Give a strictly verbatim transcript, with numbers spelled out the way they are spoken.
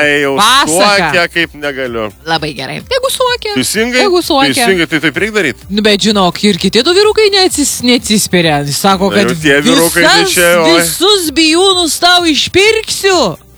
Ai, jau Pasaka. suokia kaip negaliu. Labai gerai. Jeigu suokia. Teisingai? Jeigu suokia. Teisingai, tai taip reikia daryti. Nu, bet žinok, ir kiti du vyrukai neatsis, neatsispiria. Jis sako, Na, kad jau tie vyrukai tai visas, čia, oi. visus bijūnus tau išpirksiu.